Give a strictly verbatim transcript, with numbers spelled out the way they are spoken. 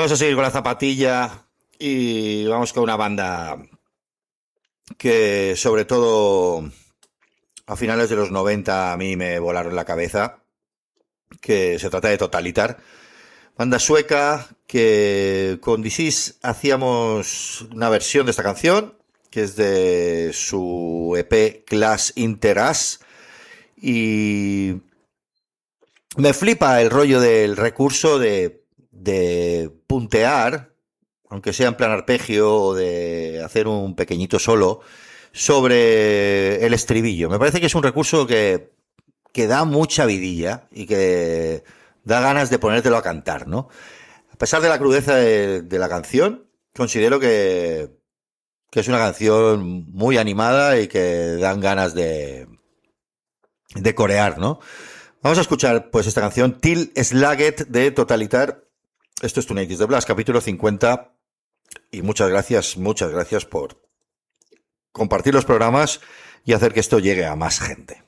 Vamos a seguir con la zapatilla y vamos con una banda que sobre todo a finales de los noventa a mí me volaron la cabeza, que se trata de Totalitar, banda sueca que con Disease hacíamos una versión de esta canción, que es de su E P Class Interas, y me flipa el rollo del recurso de, de puntear, aunque sea en plan arpegio, o de hacer un pequeñito solo sobre el estribillo. Me parece que es un recurso que, que da mucha vidilla y que da ganas de ponértelo a cantar, ¿no? A pesar de la crudeza de, de la canción, considero que, que es una canción muy animada y que dan ganas de, de corear, ¿no? Vamos a escuchar pues esta canción, Till Slaget, de Totalitar. Esto es Tonight is the Blast, capítulo cincuenta. Y muchas gracias, muchas gracias por compartir los programas y hacer que esto llegue a más gente.